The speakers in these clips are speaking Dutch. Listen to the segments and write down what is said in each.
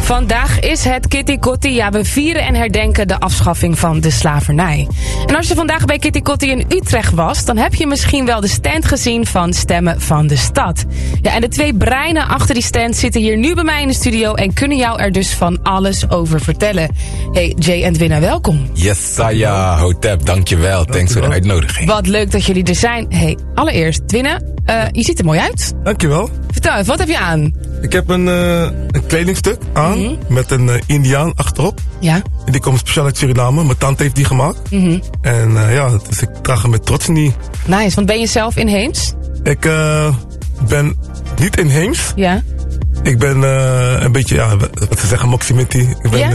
Vandaag is het Kitty Kotti. Ja, we vieren en herdenken de afschaffing van de slavernij. En als je vandaag bij Kitty Kotti in Utrecht was, dan heb je misschien wel de stand gezien van Stemmen van de Stad. Ja, en de twee breinen achter die stand zitten hier nu bij mij in de studio en kunnen jou er dus van alles over vertellen. Hey, Jay en Dwina, welkom. Yes, Saya, Hotep, dankjewel. Thanks voor de uitnodiging. Wat leuk dat jullie er zijn. Hey, allereerst, Dwina, je ziet er mooi uit. Dankjewel. Vertel even, wat heb je aan? Ik heb een kledingstuk aan met een Indiaan achterop. Ja. En die komt speciaal uit Suriname. Mijn tante heeft die gemaakt. En dus ik draag hem met trots niet. Nice, want ben je zelf inheems? Ik ben niet inheems. Ja. Ik ben een beetje, wat ze zeggen, Moximiti. Ik ben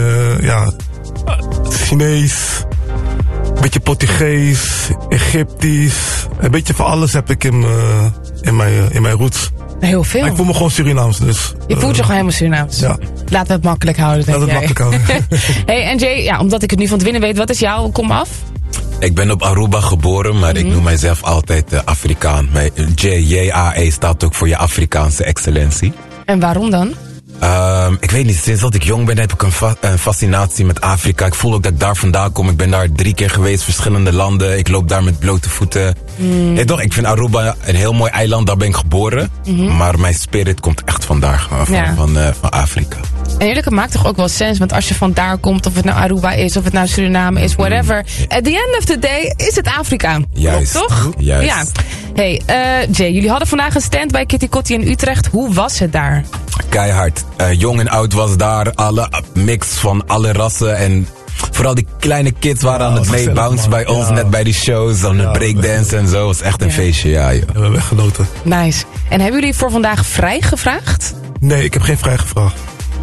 Chinees, een beetje Portugees, Egyptisch. Een beetje van alles heb ik in mijn roots. Heel veel. Maar ik voel me gewoon Surinaams, dus. Je voelt je gewoon helemaal Surinaams. Ja. Laten we het makkelijk houden, denk jij. Laten we het makkelijk houden. Hey, en Jay, ja, omdat ik het nu van het winnen weet, wat is jouw komaf? Ik ben op Aruba geboren, maar ik noem mijzelf altijd Afrikaan. Mijn J-A-E staat ook voor je Afrikaanse excellentie. En waarom dan? Ik weet niet, sinds dat ik jong ben heb ik een fascinatie met Afrika. Ik voel ook dat ik daar vandaan kom. Ik ben daar 3 keer geweest, verschillende landen. Ik loop daar met blote voeten. Hey, toch, ik vind Aruba een heel mooi eiland, daar ben ik geboren. Maar mijn spirit komt echt vandaar, van Afrika. En eerlijk, het maakt toch ook wel sens, want als je vandaar komt, of het nou Aruba is, of het nou Suriname is, whatever. At the end of the day is het Afrika. Juist. Klopt, toch? Juist. Ja. Hey, Jay, jullie hadden vandaag een stand bij Kitty Kotti in Utrecht. Hoe was het daar? Keihard. Jong en oud was daar. Alle mix van alle rassen. En vooral die kleine kids waren aan het meebouncen bij ons. Net bij die shows. Aan het breakdance en zo. Het was echt een feestje, ja. Joh. We hebben weggenoten. Nice. En hebben jullie voor vandaag vrij gevraagd? Nee, ik heb geen vrij gevraagd.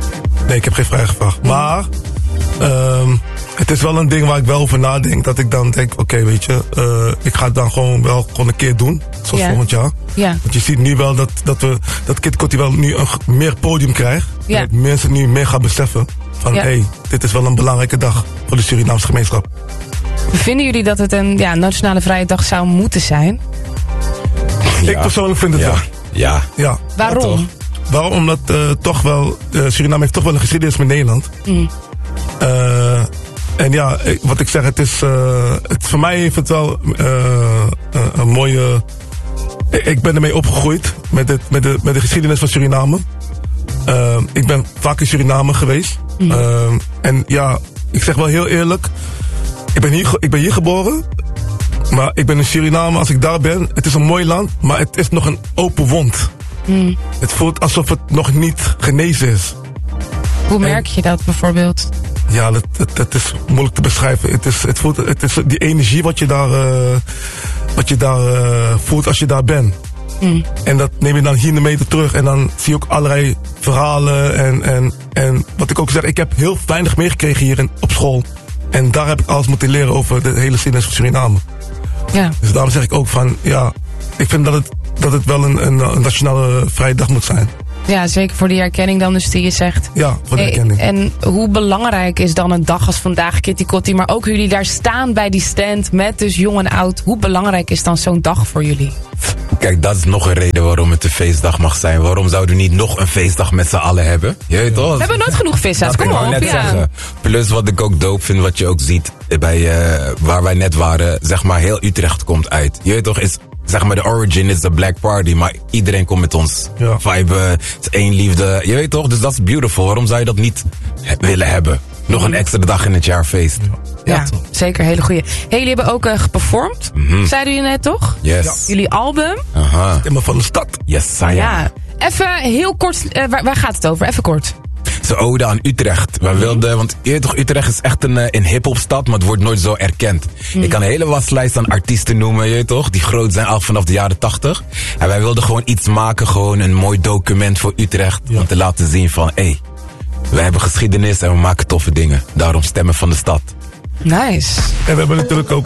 Maar het is wel een ding waar ik wel over nadenk. Dat ik dan denk, oké, weet je, ik ga het dan gewoon een keer doen. Zoals volgend jaar. Ja. Want je ziet nu wel dat Kitty Kotti wel nu een meer podium krijgt. Ja. Dat mensen nu meer gaan beseffen. Van hey, dit is wel een belangrijke dag voor de Surinaamse gemeenschap. Vinden jullie dat het een nationale vrije dag zou moeten zijn? Ik persoonlijk vind het wel. Ja. Waarom? Waarom? Omdat toch wel, Suriname heeft toch wel een geschiedenis met Nederland. En ja, wat ik zeg, voor mij heeft het wel een mooie. Ik ben ermee opgegroeid met de geschiedenis van Suriname. Ik ben vaak in Suriname geweest. En ja, ik zeg wel heel eerlijk, ik ben hier geboren. Maar ik ben in Suriname, als ik daar ben, het is een mooi land, maar het is nog een open wond. Het voelt alsof het nog niet genezen is. Hoe merk je dat bijvoorbeeld? Ja, dat is moeilijk te beschrijven. Het is die energie wat je daar voelt als je daar bent. En dat neem je dan hier mee terug. En dan zie je ook allerlei verhalen. En wat ik ook zeg, ik heb heel weinig meegekregen hier op school. En daar heb ik alles moeten leren over de hele geschiedenis van Suriname. Ja. Dus daarom zeg ik ook van, ja, ik vind dat het wel een nationale vrije dag moet zijn. Ja, zeker voor die herkenning dan dus die je zegt. Ja, voor de herkenning. En hoe belangrijk is dan een dag als vandaag, Kitty Kotti, maar ook jullie daar staan bij die stand met dus jong en oud. Hoe belangrijk is dan zo'n dag voor jullie? Kijk, dat is nog een reden waarom het een feestdag mag zijn. Waarom zouden we niet nog een feestdag met z'n allen hebben? Je weet toch? We hebben nooit genoeg vissa's, kom op. Net zeggen. Plus wat ik ook dope vind, wat je ook ziet bij waar wij net waren, zeg maar heel Utrecht komt uit. Je weet toch, zeg maar de origin is de Black Party, maar iedereen komt met ons vibe, het is één liefde. Je weet toch, dus dat is beautiful. Waarom zou je dat niet willen hebben? Nog een extra dag in het jaar feest. Ja, zeker, hele goeie. Hey, jullie hebben ook geperformed, zeiden jullie net toch? Yes. Ja. Jullie album. Stemmen van de Stad. Yes, Saya. Ja. Even heel kort, waar gaat het over? Even kort. Het is een ode aan Utrecht. We wilden, want je weet toch, Utrecht is echt een hiphopstad, maar het wordt nooit zo erkend. Ik kan een hele waslijst aan artiesten noemen, je weet toch, die groot zijn al vanaf de jaren 80. En wij wilden gewoon iets maken, gewoon een mooi document voor Utrecht, om te laten zien van, we hebben geschiedenis en we maken toffe dingen. Daarom Stemmen van de Stad. Nice. En we hebben natuurlijk ook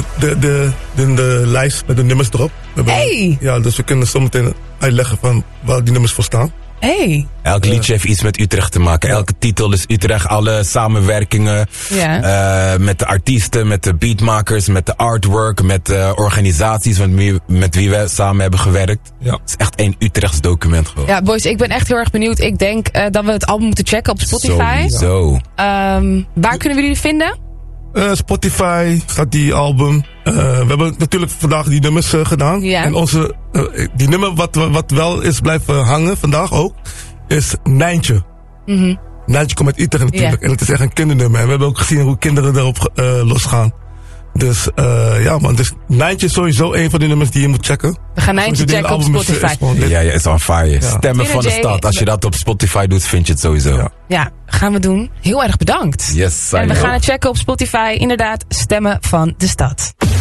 de lijst met de nummers erop. Ja, dus we kunnen zometeen uitleggen van waar die nummers voor staan. Hey. Elk liedje heeft iets met Utrecht te maken. Elke titel is Utrecht. Alle samenwerkingen met de artiesten, met de beatmakers, met de artwork, met de organisaties met wie we samen hebben gewerkt. Ja. Het is echt één Utrechts document gewoon. Ja, boys, ik ben echt heel erg benieuwd. Ik denk dat we het album moeten checken op Spotify. Sowieso. Waar kunnen we jullie vinden? Spotify staat die album. We hebben natuurlijk vandaag die nummers gedaan. Ja. En die nummer wat wel is blijven hangen vandaag ook, is Nijntje. Mm-hmm. Nijntje komt uit Utrecht natuurlijk. Yeah. En het is echt een kindernummer. En we hebben ook gezien hoe kinderen erop losgaan. Dus dus Nijntje is sowieso een van die nummers die je moet checken. We gaan Nijntje checken op Spotify. Ja, is on fire. Ja. Stemmen van de stad. Als je dat op Spotify doet, vind je het sowieso. Ja, gaan we doen. Heel erg bedankt. Yes, en we gaan het checken op Spotify. Inderdaad, Stemmen van de Stad.